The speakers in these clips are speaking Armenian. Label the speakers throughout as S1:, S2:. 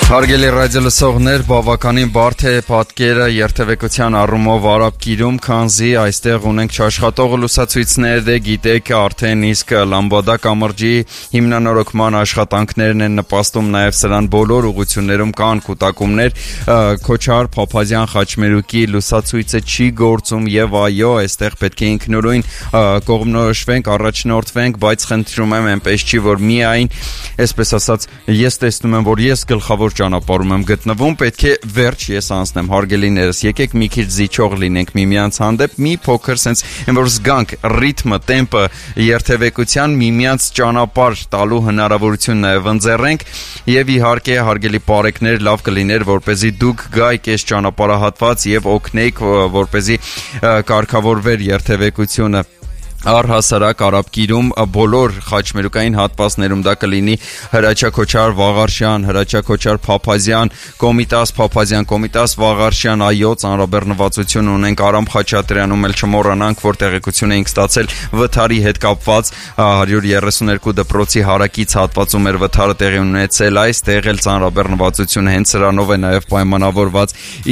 S1: Հարգելի ռադիոլսողներ, բավականին բարդ է պատկերը երթևեկության առումով Արաբ Կիրում, քանզի այստեղ ունենք չաշխատող լուսացույցներ, գիտեք արդեն իսկ Լամբադա կամրջի հիմնանորոգման աշխատանքներն են նպաստում, նաև սրան բոլոր ուղղություններում կան կուտակումներ, Քոչար Փափազյան խաչմերուկի լուսացույցը չի գործում եւ այո, այստեղ պետք է ինքնուրույն կողմնորոշվենք, առաջնորդվենք, բայց խնդրում եմ այնպես չի, որ միայն, այսպես ասած, ես տեսնում եմ, որ ես գլխավոր ճանապարհում եմ գտնվում, պետք է վերջ ես անցնեմ, հարգելիներս, եկեք մի քիչ զիջող լինենք միմյանց հանդեպ, մի փոքր sense, որ զգանք ռիթմը, տեմպը, երթևեկության միմյանց ճանապարհ տալու հնարավորություն նաև ընձեռենք եւ իհարկե հարգելի բարեկներ, լավ կլիներ, որպեսզի դուք գայք այս ճանապարհահատված եւ օգնեիք, որպեսզի կարգավորվեր երթևեկությունը Առհասարակ Արաբ Կիրում բոլոր խաչմերուկային հատվածներում դա կլինի Հրաչյա Քոչար Վաղարշյան, Հրաչյա Քոչար Փափազյան, Կոմիտաս Փափազյան, Կոմիտաս Վաղարշյան, այո, ծանրաբեռնվածություն ունենք Արամ Խաչատրյանում, էլ չմոռանանք, որ տեղեկություն էինք ստացել վթարի հետ կապված 132 դպրոցի հարակից հատվածում էր վթարը տեղի ունեցել, այստեղ էլ ծանրաբեռնվածություն հենց սրանով է նաև պայմանավորված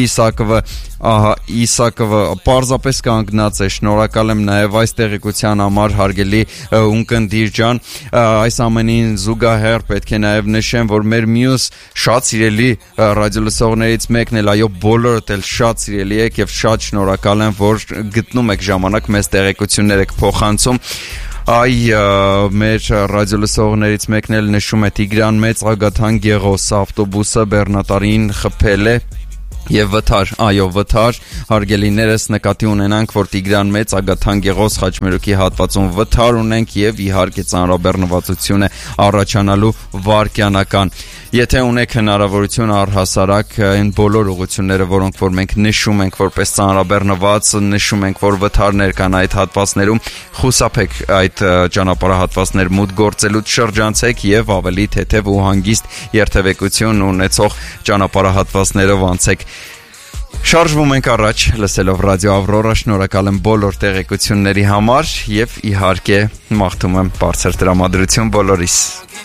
S1: Իսակովը պարզապես կանգնած է, շնորհակալ եմ նաև այս տեղեկության համար հարգելի ունկնդիր ջան, այս ամենին զուգահեռ պետք է նաև նշեմ, որ մեր մյուս շատ սիրելի ռադիոլսողներից մեկն էլ, այո, բոլորդ էլ շատ սիրելի եք եւ շատ շնորհակալ եմ, որ գտնում եք ժամանակ մեզ տեղեկություններ եք փոխանցում մեր ռադիոլսողներից մեկն էլ նշում է Տիգրան Մեծ Ագաթան Գեղոս ավտոբուսը բեռնատարին խփել է Եվ վթար, այո, վթար, հարգելիներս նկատի ունենանք, որ Տիգրան Մեծ Ագաթան Գեղոս խաչմերուկի հատվածում վթար ունենք եւ իհարկե ծանրաբեռնվածություն է առաջանալու վարկյանական։ Եթե ունեք հնարավորություն առհասարակ այն բոլոր ուղղությունները, որոնք որ մենք նշում ենք որպես ծանրաբեռնված, նշում ենք, որ վթարներ կան այդ հատվածներում, խուսափեք այդ ճանապարհահատվածներ մուտք գործելուց շրջանցեք եւ ավելի թեթեւ ու հանգիստ երթևեկություն ունեցող ճանապարհահատվածներով անցեք։ Շարժվում ենք առաջ, լսելով ռադիո Ավրորա, շնորհակալ եմ բոլոր տեղեկությունների համար եւ իհարկե մաղթում եմ բարձր տրամադրություն բոլորիս։